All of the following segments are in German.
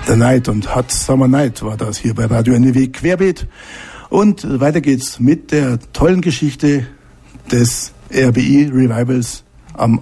The Night und Hot Summer Night war das hier bei Radio NRW Querbeet. Und weiter geht's mit der tollen Geschichte des RBI Revivals am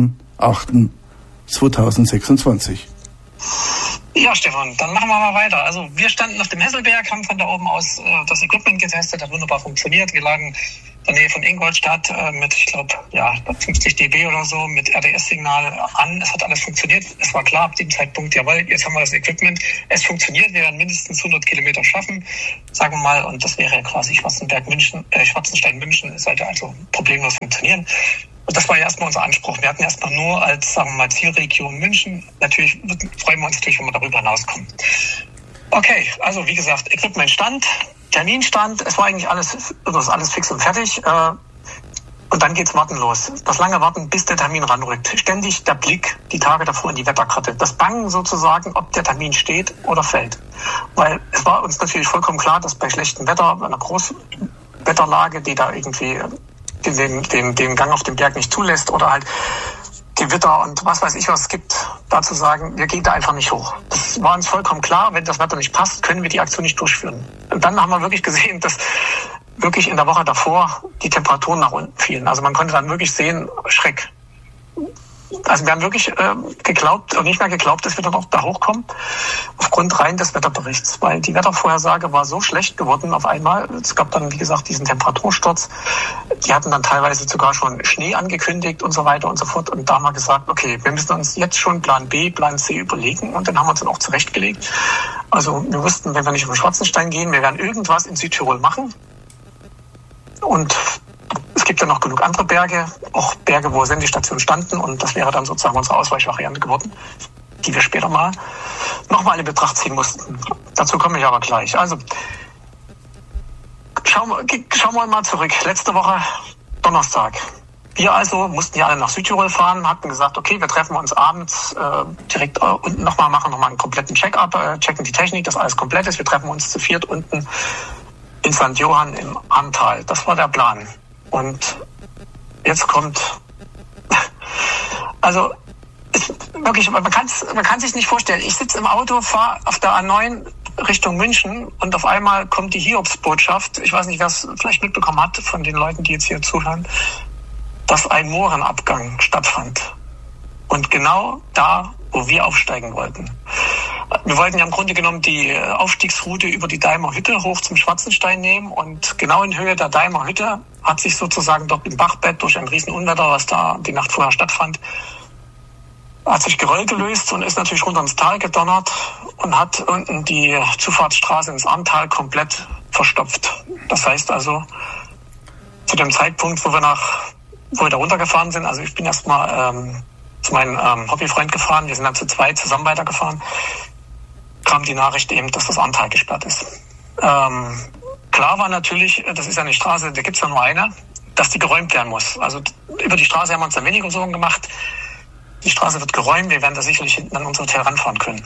8.8.2026. Ja, Stefan, dann machen wir mal weiter. Also wir standen auf dem Hesselberg, haben von da oben aus das Equipment getestet, hat wunderbar funktioniert. Wir lagen in der Nähe von Ingolstadt mit, ich glaube, 50 dB oder so, mit RDS-Signal an. Es hat alles funktioniert. Es war klar ab dem Zeitpunkt, jawohl, jetzt haben wir das Equipment. Es funktioniert, wir werden mindestens 100 Kilometer schaffen, sagen wir mal. Und das wäre ja quasi Schwarzenstein-München, sollte also problemlos funktionieren. Und das war ja erstmal unser Anspruch. Wir hatten erstmal nur als, sagen wir mal, Zielregion München. Natürlich freuen wir uns natürlich, wenn wir darüber hinauskommen. Okay, also wie gesagt, Equipment stand, Termin stand, es war eigentlich alles fix und fertig. Und dann geht's Warten los. Das lange Warten, bis der Termin ranrückt. Ständig der Blick die Tage davor in die Wetterkarte. Das Bangen sozusagen, ob der Termin steht oder fällt. Weil es war uns natürlich vollkommen klar, dass bei schlechtem Wetter, bei einer Großwetterlage, die da irgendwie den Gang auf dem Berg nicht zulässt oder halt Gewitter und was weiß ich was es gibt, dazu sagen, wir gehen da einfach nicht hoch. Das war uns vollkommen klar, wenn das Wetter nicht passt, können wir die Aktion nicht durchführen. Und dann haben wir wirklich gesehen, dass wirklich in der Woche davor die Temperaturen nach unten fielen. Also man konnte dann wirklich sehen, Schreck. Also wir haben wirklich geglaubt und nicht mehr geglaubt, dass wir dann auch da hochkommen, aufgrund rein des Wetterberichts. Weil die Wettervorhersage war so schlecht geworden auf einmal. Es gab dann, wie gesagt, diesen Temperatursturz. Die hatten dann teilweise sogar schon Schnee angekündigt und so weiter und so fort. Und da haben wir gesagt, okay, wir müssen uns jetzt schon Plan B, Plan C überlegen. Und dann haben wir uns dann auch zurechtgelegt. Also wir wussten, wenn wir nicht über Schwarzenstein gehen, wir werden irgendwas in Südtirol machen. Und es gibt ja noch genug andere Berge, auch Berge, wo Sendestationen standen. Und das wäre dann sozusagen unsere Ausweichvariante geworden, die wir später nochmal in Betracht ziehen mussten. Dazu komme ich aber gleich. Also, schauen wir mal zurück. Letzte Woche, Donnerstag. Wir also mussten ja alle nach Südtirol fahren, hatten gesagt, okay, wir treffen uns abends direkt unten nochmal, machen nochmal einen kompletten Check-up, checken die Technik, dass alles komplett ist. Wir treffen uns zu viert unten in St. Johann im Ahrntal. Das war der Plan. Und jetzt kommt, also wirklich, man kann sich nicht vorstellen. Ich sitze im Auto, fahre auf der A9 Richtung München und auf einmal kommt die Hiobsbotschaft. Ich weiß nicht, wer es vielleicht mitbekommen hat von den Leuten, die jetzt hier zuhören, dass ein Moorenabgang stattfand. Und genau da, wo wir aufsteigen wollten. Wir wollten ja im Grunde genommen die Aufstiegsroute über die Daimer Hütte hoch zum Schwarzenstein nehmen und genau in Höhe der Daimer Hütte hat sich sozusagen dort im Bachbett durch ein Riesenunwetter, was da die Nacht vorher stattfand, hat sich Geröll gelöst und ist natürlich runter ins Tal gedonnert und hat unten die Zufahrtsstraße ins Ahrntal komplett verstopft. Das heißt also, zu dem Zeitpunkt, wo wir da runtergefahren sind, also ich bin erstmal zu meinem Hobbyfreund gefahren, wir sind dann zu zweit zusammen weitergefahren, kam die Nachricht eben, dass das Ahrntal gesperrt ist. Klar war natürlich, das ist ja eine Straße, da gibt's ja nur eine, dass die geräumt werden muss. Also über die Straße haben wir uns dann weniger Sorgen gemacht. Die Straße wird geräumt, wir werden da sicherlich hinten an unser Hotel ranfahren können.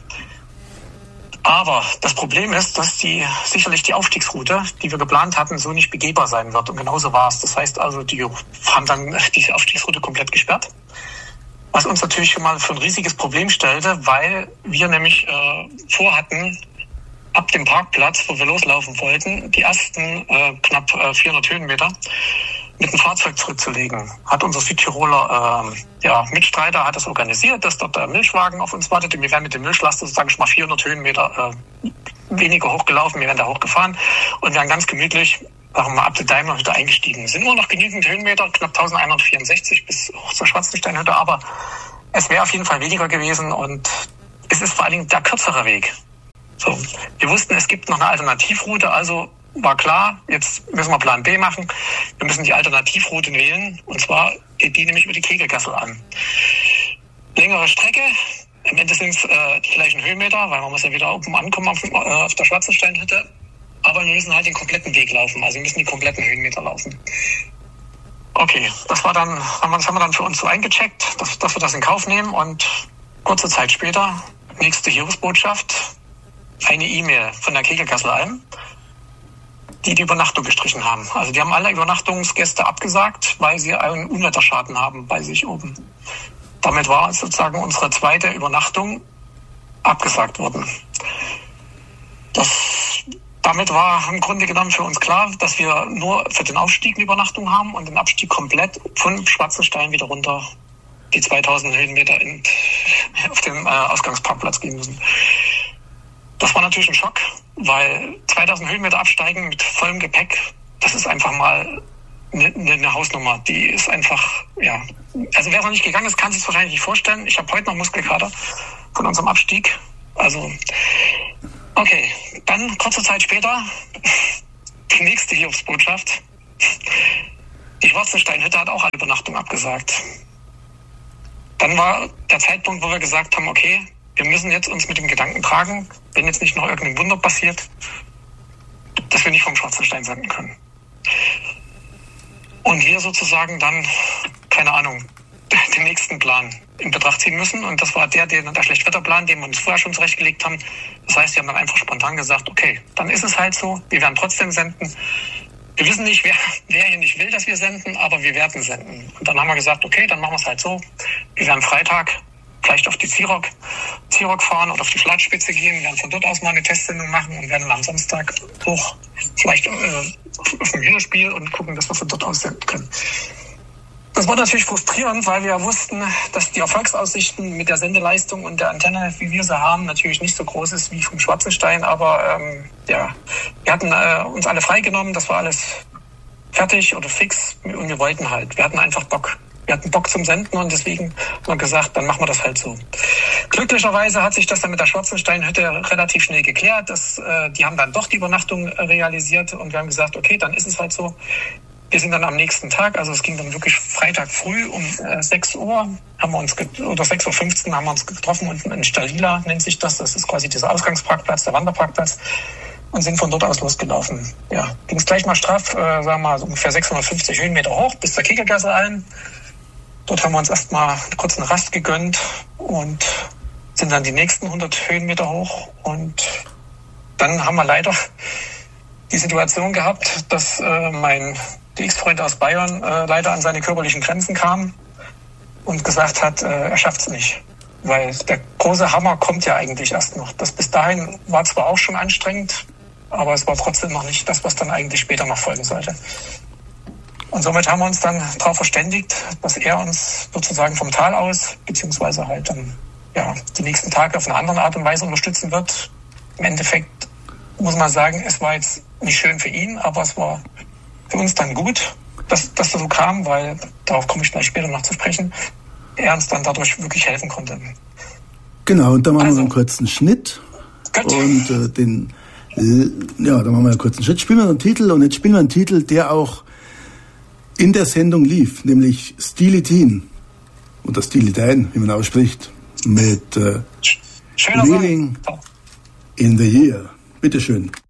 Aber das Problem ist, dass sicherlich die Aufstiegsroute, die wir geplant hatten, so nicht begehbar sein wird. Und genauso war es. Das heißt also, die haben dann diese Aufstiegsroute komplett gesperrt. Was uns natürlich schon mal für ein riesiges Problem stellte, weil wir nämlich vorhatten, ab dem Parkplatz, wo wir loslaufen wollten, die ersten knapp 400 Höhenmeter mit dem Fahrzeug zurückzulegen. Hat unser Südtiroler Mitstreiter hat das organisiert, dass dort der Milchwagen auf uns wartete. Wir wären mit dem Milchlaster sozusagen schon mal 400 Höhenmeter weniger hochgelaufen, wir wären da hochgefahren und wären ganz gemütlich ab der Daimer Hütte eingestiegen. Es sind nur noch genügend Höhenmeter, knapp 1164 bis hoch zur Schwarzensteinhütte, aber es wäre auf jeden Fall weniger gewesen und es ist vor allen Dingen der kürzere Weg. So, wir wussten, es gibt noch eine Alternativroute, also war klar, jetzt müssen wir Plan B machen. Wir müssen die Alternativroute wählen und zwar geht die nämlich über die Kegelgasse an. Längere Strecke, am Ende sind es die gleichen Höhenmeter, weil man muss ja wieder oben ankommen auf der Schwarzensteinhütte. Aber wir müssen halt den kompletten Weg laufen, also wir müssen die kompletten Höhenmeter laufen. Okay, das haben wir dann für uns so eingecheckt, dass wir das in Kauf nehmen und kurze Zeit später, nächste Hiobsbotschaft, eine E-Mail von der Kegelgasselalm, die Übernachtung gestrichen haben. Also die haben alle Übernachtungsgäste abgesagt, weil sie einen Unwetterschaden haben bei sich oben. Damit war sozusagen unsere zweite Übernachtung abgesagt worden. Damit war im Grunde genommen für uns klar, dass wir nur für den Aufstieg eine Übernachtung haben und den Abstieg komplett von Schwarzenstein wieder runter die 2000 Höhenmeter auf den Ausgangsparkplatz gehen müssen. Das war natürlich ein Schock, weil 2000 Höhenmeter absteigen mit vollem Gepäck, das ist einfach mal eine Hausnummer. Die ist einfach, ja. Also wer noch nicht gegangen ist, kann sich es wahrscheinlich nicht vorstellen. Ich habe heute noch Muskelkater von unserem Abstieg. Also, okay. Dann, kurze Zeit später, die nächste Hiobsbotschaft. Die Schwarzensteinhütte hat auch eine Übernachtung abgesagt. Dann war der Zeitpunkt, wo wir gesagt haben, okay, wir müssen jetzt uns mit dem Gedanken tragen, wenn jetzt nicht noch irgendein Wunder passiert, dass wir nicht vom Schwarzenstein senden können. Und wir sozusagen dann, keine Ahnung, den nächsten Plan in Betracht ziehen müssen. Und das war der Schlechtwetterplan, den wir uns vorher schon zurechtgelegt haben. Das heißt, wir haben dann einfach spontan gesagt, okay, dann ist es halt so, wir werden trotzdem senden. Wir wissen nicht, wer hier nicht will, dass wir senden, aber wir werden senden. Und dann haben wir gesagt, okay, dann machen wir es halt so. Wir werden Freitag vielleicht auf die Zierok fahren oder auf die Flatspitze gehen, werden von dort aus mal eine Testsendung machen und werden dann am Samstag hoch, vielleicht auf ein Hörspiel und gucken, dass wir von dort aus senden können. Das war natürlich frustrierend, weil wir wussten, dass die Erfolgsaussichten mit der Sendeleistung und der Antenne, wie wir sie haben, natürlich nicht so groß ist wie vom Schwarzenstein. Aber wir hatten uns alle freigenommen, das war alles fertig oder fix und wir wollten halt. Wir hatten einfach Bock. Wir hatten Bock zum Senden und deswegen haben wir gesagt, dann machen wir das halt so. Glücklicherweise hat sich das dann mit der Schwarzensteinhütte relativ schnell geklärt. Die haben dann doch die Übernachtung realisiert und wir haben gesagt, okay, dann ist es halt so. Wir sind dann am nächsten Tag, also es ging dann wirklich Freitag früh um 6 Uhr, oder 6.15 Uhr haben wir uns getroffen und in Stalila nennt sich das. Das ist quasi dieser Ausgangsparkplatz, der Wanderparkplatz und sind von dort aus losgelaufen. Ja, ging es gleich mal straff, sagen wir mal so ungefähr 650 Höhenmeter hoch bis zur Kegelgasse ein. Dort haben wir uns erstmal kurz eine Rast gegönnt und sind dann die nächsten 100 Höhenmeter hoch und dann haben wir leider die Situation gehabt, dass mein DX-Freund aus Bayern leider an seine körperlichen Grenzen kam und gesagt hat, er schafft es nicht. Weil der große Hammer kommt ja eigentlich erst noch. Das bis dahin war zwar auch schon anstrengend, aber es war trotzdem noch nicht das, was dann eigentlich später noch folgen sollte. Und somit haben wir uns dann darauf verständigt, dass er uns sozusagen vom Tal aus, beziehungsweise halt dann die nächsten Tage auf eine andere Art und Weise unterstützen wird. Im Endeffekt muss man sagen, es war jetzt nicht schön für ihn, aber es war für uns dann gut, dass das so kam, weil, darauf komme ich gleich später noch zu sprechen, er uns dann dadurch wirklich helfen konnte. Genau, und dann machen wir einen kurzen Schnitt. Gut. Und dann machen wir einen kurzen Schnitt, spielen wir einen Titel und jetzt spielen wir einen Titel, der auch in der Sendung lief, nämlich Steely Teen oder Steely Dan, wie man ausspricht, mit Wheeling in the Year. Bitteschön.